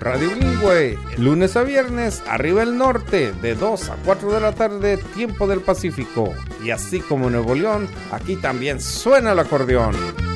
Radio Bilingüe, lunes a viernes, arriba el norte, de 2 a 4 de la tarde, tiempo del Pacífico. Y así como en Nuevo León, aquí también suena el acordeón.